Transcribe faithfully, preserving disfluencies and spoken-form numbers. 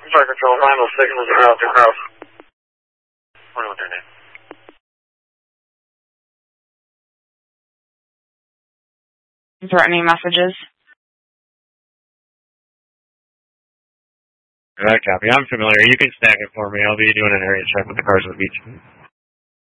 Fire Control nine oh six was around your house. What do you want their name? Threatening messages. Alright, copy. I'm familiar. You can stack it for me. I'll be doing an area check with the cars on the beach.